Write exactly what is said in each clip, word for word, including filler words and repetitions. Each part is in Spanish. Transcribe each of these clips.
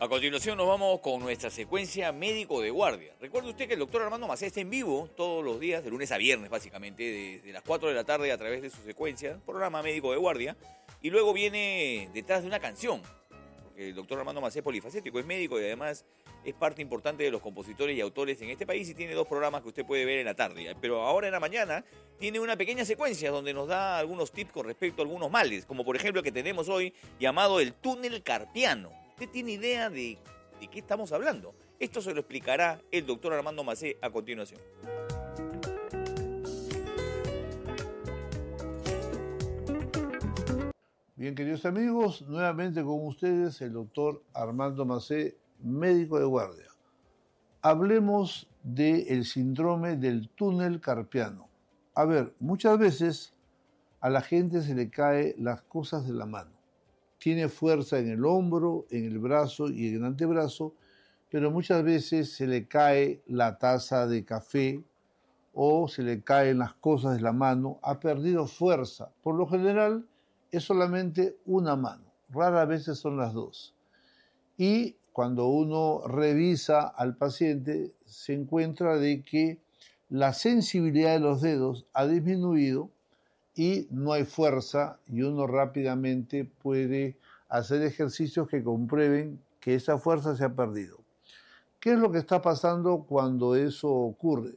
A continuación nos vamos con nuestra secuencia médico de guardia. Recuerde usted que el doctor Armando Macé está en vivo todos los días, de lunes a viernes básicamente, desde las cuatro de la tarde a través de su secuencia, programa médico de guardia, y luego viene detrás de una canción, porque el doctor Armando Macé es polifacético, es médico y además es parte importante de los compositores y autores en este país y tiene dos programas que usted puede ver en la tarde. Pero ahora en la mañana tiene una pequeña secuencia donde nos da algunos tips con respecto a algunos males, como por ejemplo el que tenemos hoy llamado el túnel carpiano. ¿Usted tiene idea de, de qué estamos hablando? Esto se lo explicará el doctor Armando Macé a continuación. Bien, queridos amigos, nuevamente con ustedes el doctor Armando Macé, médico de guardia. Hablemos del síndrome del túnel carpiano. A ver, muchas veces a la gente se le caen las cosas de la mano. Tiene fuerza en el hombro, en el brazo y en el antebrazo, pero muchas veces se le cae la taza de café o se le caen las cosas de la mano, ha perdido fuerza. Por lo general es solamente una mano, raras veces son las dos. Y cuando uno revisa al paciente se encuentra de que la sensibilidad de los dedos ha disminuido y no hay fuerza y uno rápidamente puede hacer ejercicios que comprueben que esa fuerza se ha perdido. ¿Qué es lo que está pasando cuando eso ocurre?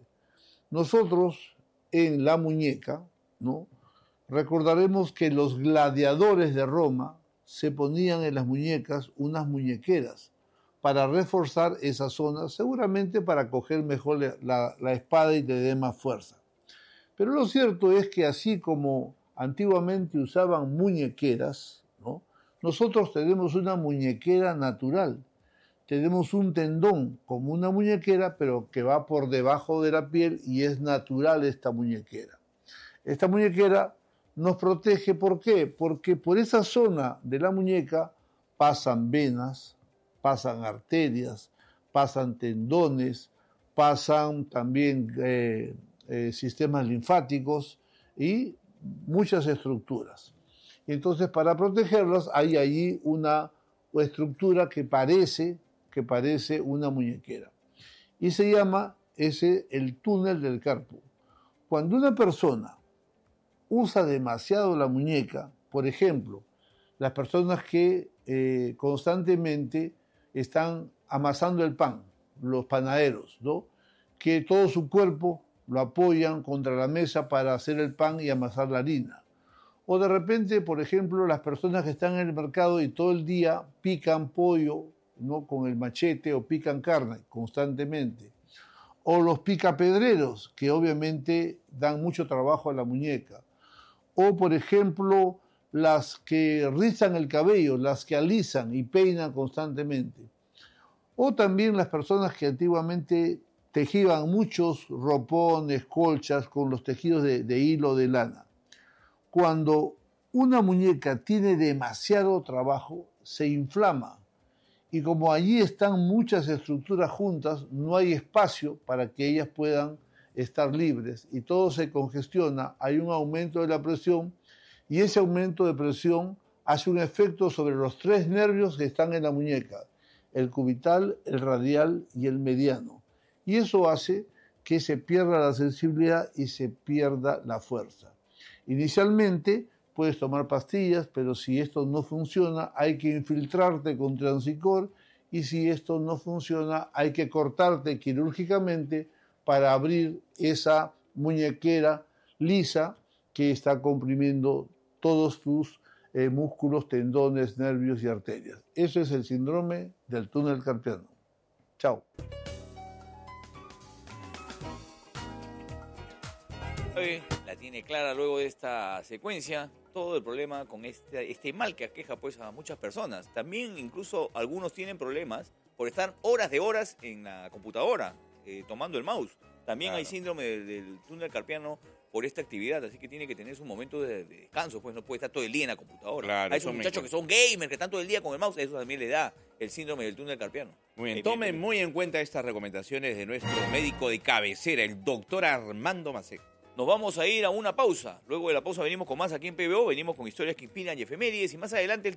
Nosotros en la muñeca, ¿no?, recordaremos que los gladiadores de Roma se ponían en las muñecas unas muñequeras para reforzar esa zona, seguramente para coger mejor la, la, la espada y te dé más fuerza. Pero lo cierto es que así como antiguamente usaban muñequeras, ¿no?, nosotros tenemos una muñequera natural. Tenemos un tendón como una muñequera, pero que va por debajo de la piel y es natural esta muñequera. Esta muñequera nos protege, ¿por qué? Porque por esa zona de la muñeca pasan venas, pasan arterias, pasan tendones, pasan también eh, eh, sistemas linfáticos y muchas estructuras. Entonces, para protegerlas hay allí una estructura que parece, que parece una muñequera. Y se llama ese el túnel del carpo. Cuando una persona usa demasiado la muñeca, por ejemplo, las personas que eh, constantemente están amasando el pan, los panaderos, ¿no?, que todo su cuerpo lo apoyan contra la mesa para hacer el pan y amasar la harina. O de repente, por ejemplo, las personas que están en el mercado y todo el día pican pollo, ¿no?, con el machete o pican carne constantemente. O los picapedreros, que obviamente dan mucho trabajo a la muñeca. O, por ejemplo, las que rizan el cabello, las que alisan y peinan constantemente. O también las personas que antiguamente tejían muchos ropones, colchas con los tejidos de, de hilo de lana. Cuando una muñeca tiene demasiado trabajo, se inflama. Y como allí están muchas estructuras juntas, no hay espacio para que ellas puedan estar libres y todo se congestiona, hay un aumento de la presión y ese aumento de presión hace un efecto sobre los tres nervios que están en la muñeca, el cubital, el radial y el mediano. Y eso hace que se pierda la sensibilidad y se pierda la fuerza. Inicialmente puedes tomar pastillas, pero si esto no funciona hay que infiltrarte con Transicor y si esto no funciona hay que cortarte quirúrgicamente para abrir esa muñequera lisa que está comprimiendo todos tus eh, músculos, tendones, nervios y arterias. Eso es el síndrome del túnel carpiano. Chao. La tiene clara luego de esta secuencia todo el problema con este, este mal que aqueja pues a muchas personas. También incluso algunos tienen problemas por estar horas de horas en la computadora eh, tomando el mouse. También claro. Hay síndrome del, del túnel carpiano por esta actividad, así que tiene que tener su momento de, de descanso, pues no puede estar todo el día en la computadora. Claro, hay esos muchachos que son gamers, que están todo el día con el mouse, eso también le da el síndrome del túnel carpiano. Muy bien, tomen muy en cuenta estas recomendaciones de nuestro médico de cabecera, el doctor Armando Macé. Nos vamos a ir a una pausa. Luego de la pausa venimos con más aquí en P B O, venimos con historias que inspiran y efemérides y más adelante el